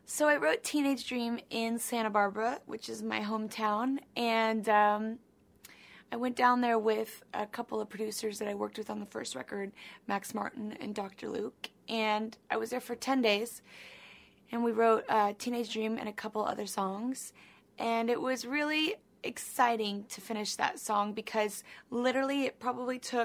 So I wrote Teenage Dream in Santa Barbara, which is my hometown, and I went down there with a couple of producers that I worked with on the first record, Max Martin and Dr. Luke, and I was there for 10 days, and we wrote Teenage Dream and a couple other songs, and it was really exciting to finish that song because literally it probably took